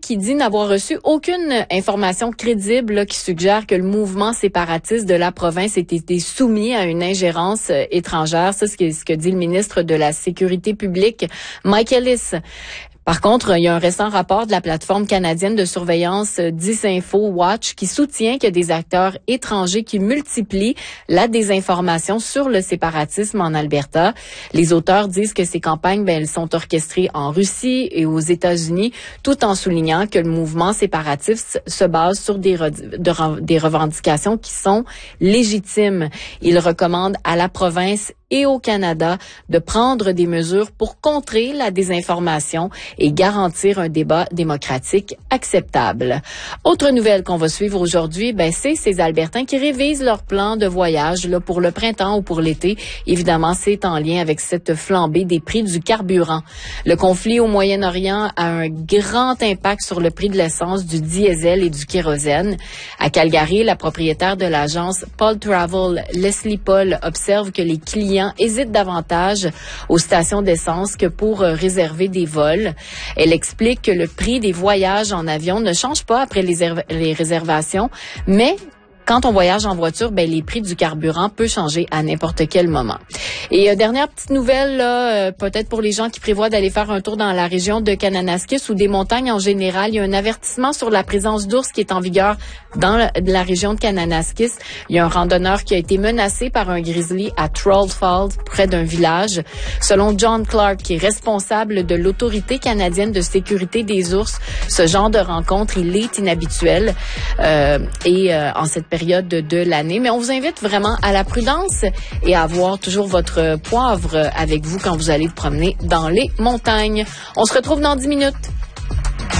qui dit n'avoir reçu aucune information crédible là, qui suggère que le mouvement séparatiste de la province ait été soumis à une ingérence étrangère. Ça, c'est ce que dit le ministre de la Sécurité publique, Mike Ellis. Par contre, il y a un récent rapport de la plateforme canadienne de surveillance Disinfo Watch qui soutient qu'il y a des acteurs étrangers qui multiplient la désinformation sur le séparatisme en Alberta. Les auteurs disent que ces campagnes, elles sont orchestrées en Russie et aux États-Unis, tout en soulignant que le mouvement séparatiste se base sur des revendications qui sont légitimes. Il recommande à la province et au Canada de prendre des mesures pour contrer la désinformation et garantir un débat démocratique acceptable. Autre nouvelle qu'on va suivre aujourd'hui, c'est ces Albertains qui révisent leur plan de voyage là, pour le printemps ou pour l'été. Évidemment, c'est en lien avec cette flambée des prix du carburant. Le conflit au Moyen-Orient a un grand impact sur le prix de l'essence, du diesel et du kérosène. À Calgary, la propriétaire de l'agence Paul Travel, Leslie Paul, observe que les clients hésitent davantage aux stations d'essence que pour réserver des vols. Elle explique que le prix des voyages en avion ne change pas après les réservations, mais quand on voyage en voiture, les prix du carburant peuvent changer à n'importe quel moment. Et dernière petite nouvelle, là, peut-être pour les gens qui prévoient d'aller faire un tour dans la région de Kananaskis ou des montagnes en général, il y a un avertissement sur la présence d'ours qui est en vigueur dans la région de Kananaskis. Il y a un randonneur qui a été menacé par un grizzly à Troll Falls, près d'un village. Selon John Clark, qui est responsable de l'Autorité canadienne de sécurité des ours, ce genre de rencontre, il est inhabituel en cette période de l'année. Mais on vous invite vraiment à la prudence et à avoir toujours votre poivre avec vous quand vous allez vous promener dans les montagnes. On se retrouve dans 10 minutes.